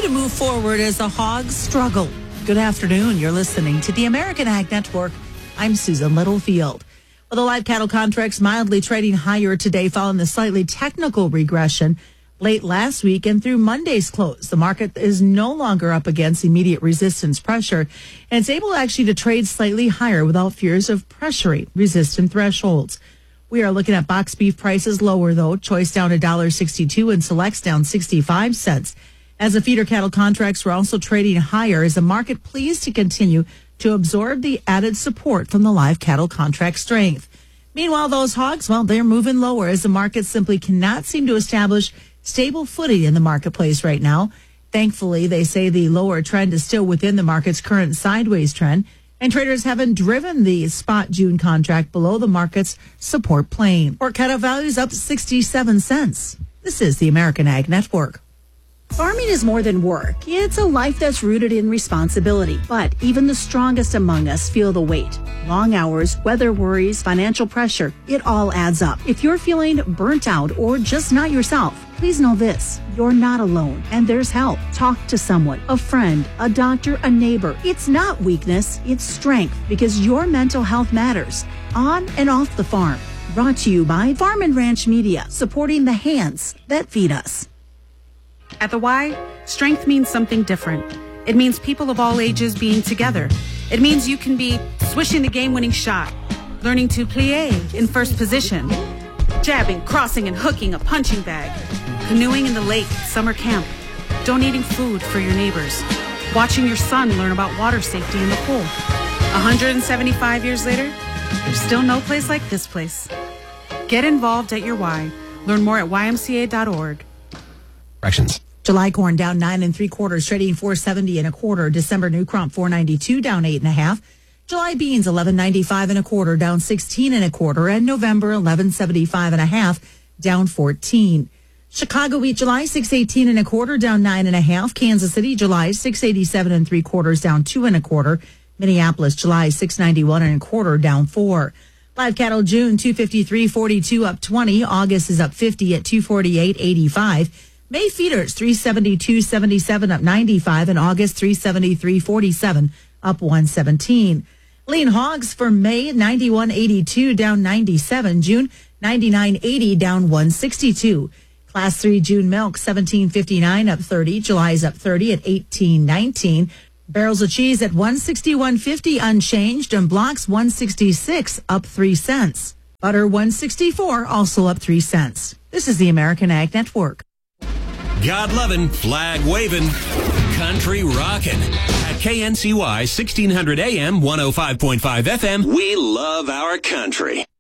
to move forward as the hogs struggle. Good afternoon. You're listening to the American Ag Network. I'm Susan Littlefield. Well, the live cattle contracts mildly trading higher today following the slightly technical regression late last week and through Monday's close. The market is no longer up against immediate resistance pressure, and it's able actually to trade slightly higher without fears of pressuring resistant thresholds. We are looking at box beef prices lower, though. Choice down $1.62 and selects down 65 cents. As the feeder cattle contracts were also trading higher as the market pleased to continue to absorb the added support from the live cattle contract strength. Meanwhile, those hogs, well, they're moving lower as the market simply cannot seem to establish stable footing in the marketplace right now. Thankfully, they say the lower trend is still within the market's current sideways trend, and traders haven't driven the spot June contract below the market's support plane. Pork cattle values up 67 cents. This is the American Ag Network. Farming is more than work. It's a life that's rooted in responsibility. But even the strongest among us feel the weight. Long hours, weather worries, financial pressure, it all adds up. If you're feeling burnt out or just not yourself, please know this. You're not alone, and there's help. Talk to someone, a friend, a doctor, a neighbor. It's not weakness, it's strength, because your mental health matters, on and off the farm. Brought to you by Farm and Ranch Media, supporting the hands that feed us. At the Y, strength means something different. It means people of all ages being together. It means you can be swishing the game-winning shot, learning to plie in first position, jabbing, crossing, and hooking a punching bag, canoeing in the lake at summer camp, donating food for your neighbors, watching your son learn about water safety in the pool. 175 years later, there's still no place like this place. Get involved at your Y. Learn more at ymca.org. Corrections. July corn down 9 3/4, trading 470 1/4. December new crop 492, down 8 1/2. July beans 11.95 1/4, down 16 1/4, and November 11.75 1/2, down 14. Chicago wheat July 618 1/4, down 9 1/2. Kansas City July 687 3/4, down 2 1/4. Minneapolis July 691 1/4, down 4. Live cattle June 253.42, up 20. August is up 50 at 248.85. May feeders 372.77, up 95, and August 373.47, up 117. Lean hogs for May 91.82, down 97. June 99.80, down 162. Class 3 June milk 17.59, up 30. July is up 30 at 18.19. Barrels of cheese at 161.50, unchanged, and blocks 166, up 3 cents. Butter 164, also up 3 cents. This is the American Ag Network. God loving, flag waving, country rocking. At KNCY 1600 AM, 105.5 FM, we love our country.